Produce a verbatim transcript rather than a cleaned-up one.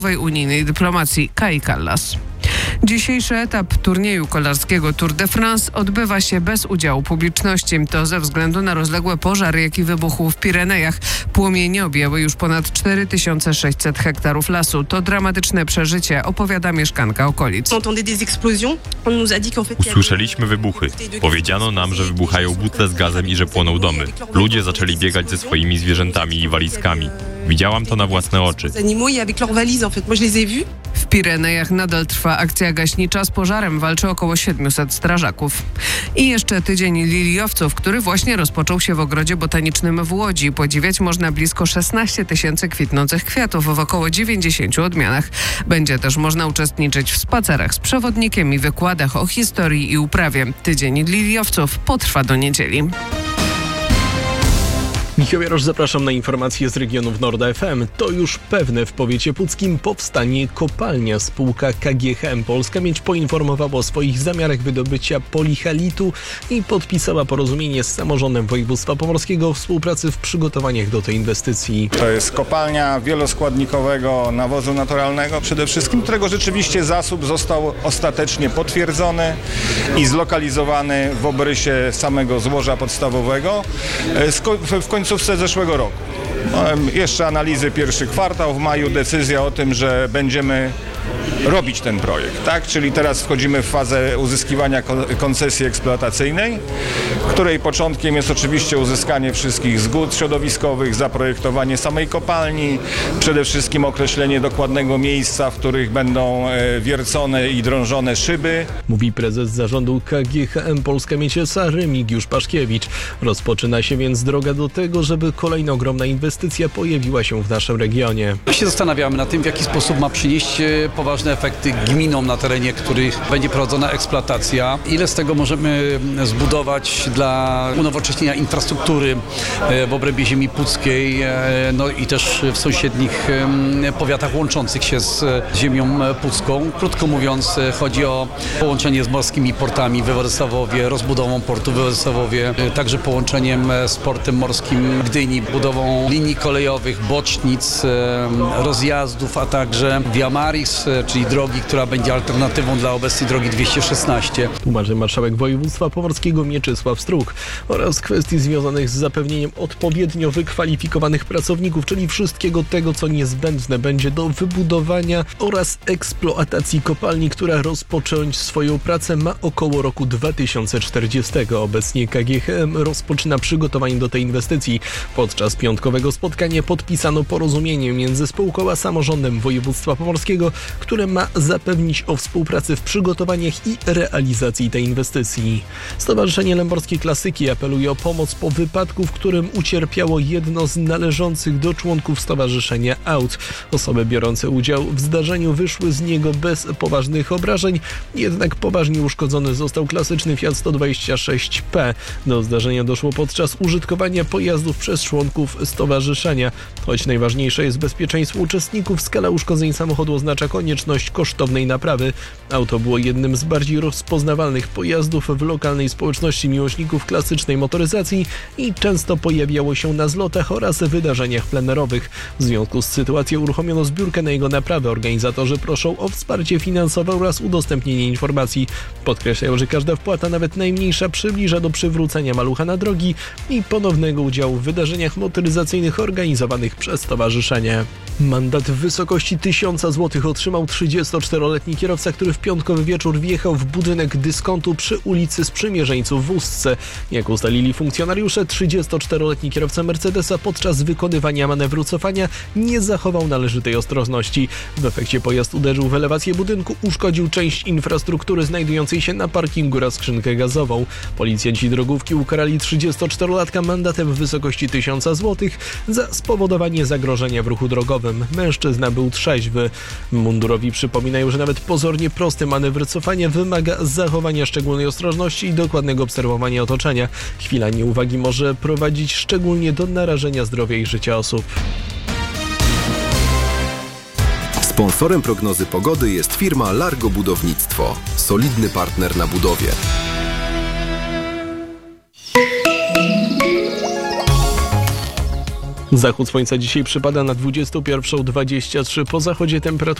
unijnej dyplomacji Kai Kallas. Dzisiejszy etap turnieju kolarskiego Tour de France odbywa się bez udziału publiczności. To ze względu na rozległe pożary, jaki wybuchł w Pirenejach. Płomienie objęły już ponad cztery tysiące sześćset hektarów lasu. To dramatyczne przeżycie, opowiada mieszkanka okolic. Usłyszeliśmy wybuchy. Powiedziano nam, że wybuchają butle z gazem i że płoną domy. Ludzie zaczęli biegać ze swoimi zwierzętami i walizkami. Widziałam to na własne oczy. W Pirenejach nadal trwa akcja gaśnicza. Z pożarem walczy około siedmiuset strażaków. I jeszcze tydzień liliowców, który właśnie rozpoczął się w ogrodzie botanicznym w Łodzi. Podziwiać można blisko szesnaście tysięcy kwitnących kwiatów w około dziewięćdziesięciu odmianach. Będzie też można uczestniczyć w spacerach z przewodnikiem i wykładach o historii i uprawie. Tydzień liliowców potrwa do niedzieli. Michał Jarosz, zapraszam na informacje z regionów Nord F M. To już pewne, w powiecie puckim powstanie kopalnia. Spółka K G H M Polska Miedź poinformowała o swoich zamiarach wydobycia polihalitu i podpisała porozumienie z samorządem województwa pomorskiego o współpracy w przygotowaniach do tej inwestycji. To jest kopalnia wieloskładnikowego nawozu naturalnego, przede wszystkim, którego rzeczywiście zasób został ostatecznie potwierdzony i zlokalizowany w obrysie samego złoża podstawowego w końcu zeszłego roku. Jeszcze analizy pierwszy kwartał, w maju decyzja o tym, że będziemy robić ten projekt, tak? Czyli teraz wchodzimy w fazę uzyskiwania koncesji eksploatacyjnej, której początkiem jest oczywiście uzyskanie wszystkich zgód środowiskowych, zaprojektowanie samej kopalni, przede wszystkim określenie dokładnego miejsca, w których będą wiercone i drążone szyby. Mówi prezes zarządu K G H M Polska Miedź S A Remigiusz Paszkiewicz. Rozpoczyna się więc droga do tego, żeby kolejna ogromna inwestycja pojawiła się w naszym regionie. My się zastanawiamy nad tym, w jaki sposób ma przynieść poważne efekty gminom, na terenie których będzie prowadzona eksploatacja. Ile z tego możemy zbudować dla unowocześnienia infrastruktury w obrębie ziemi puckiej, no i też w sąsiednich powiatach łączących się z ziemią pucką. Krótko mówiąc, chodzi o połączenie z morskimi portami we Władysławowie, rozbudową portu we Władysławowie, także połączeniem z portem morskim Gdyni, budową linii kolejowych, bocznic, rozjazdów, a także Via Maris, czyli drogi, która będzie alternatywą dla obecnej drogi dwieście szesnaście. Tłumaczy marszałek województwa pomorskiego Mieczysław Struk oraz kwestii związanych z zapewnieniem odpowiednio wykwalifikowanych pracowników, czyli wszystkiego tego, co niezbędne będzie do wybudowania oraz eksploatacji kopalni, która rozpocząć swoją pracę ma około roku dwa tysiące czterdziestego. Obecnie K G H M rozpoczyna przygotowanie do tej inwestycji. Podczas piątkowego spotkania podpisano porozumienie między spółką a samorządem województwa pomorskiego, które ma zapewnić o współpracy w przygotowaniach i realizacji tej inwestycji. Stowarzyszenie Lęborskiej Klasyki apeluje o pomoc po wypadku, w którym ucierpiało jedno z należących do członków stowarzyszenia aut. Osoby biorące udział w zdarzeniu wyszły z niego bez poważnych obrażeń, jednak poważnie uszkodzony został klasyczny Fiat sto dwadzieścia sześć P. Do zdarzenia doszło podczas użytkowania pojazdów przez członków stowarzyszenia. Choć najważniejsze jest bezpieczeństwo uczestników, skala uszkodzeń samochodu oznacza konieczność kosztownej naprawy. Auto było jednym z bardziej rozpoznawalnych pojazdów w lokalnej społeczności miłośników klasycznej motoryzacji i często pojawiało się na zlotach oraz wydarzeniach plenerowych. W związku z sytuacją uruchomiono zbiórkę na jego naprawę. Organizatorzy proszą o wsparcie finansowe oraz udostępnienie informacji. Podkreślają, że każda wpłata, nawet najmniejsza, przybliża do przywrócenia malucha na drogi i ponownego udziału w wydarzeniach motoryzacyjnych organizowanych przez stowarzyszenie. Mandat w wysokości tysiąca złotych otrzymał trzydziestoczteroletni kierowca, który w piątkowy wieczór wjechał w budynek dyskontu przy ulicy Sprzymierzeńców w Ustce. Jak ustalili funkcjonariusze, trzydziestoczteroletni kierowca Mercedesa podczas wykonywania manewru cofania nie zachował należytej ostrożności. W efekcie pojazd uderzył w elewację budynku, uszkodził część infrastruktury znajdującej się na parkingu oraz skrzynkę gazową. Policjanci drogówki ukarali trzydziestoczterolatka mandatem w wysokości tysiąca złotych za spowodowanie zagrożenia w ruchu drogowym. Mężczyzna był trzeźwy. Mundurowi przypominają, że nawet pozornie prosty manewr cofania wymaga zachowania szczególnej ostrożności i dokładnego obserwowania otoczenia. Chwila nieuwagi może prowadzić szczególnie do narażenia zdrowia i życia osób. Sponsorem prognozy pogody jest firma Largo Budownictwo. Solidny partner na budowie. Zachód słońca dzisiaj przypada na dwudziestą pierwszą dwadzieścia trzy, po zachodzie temperatura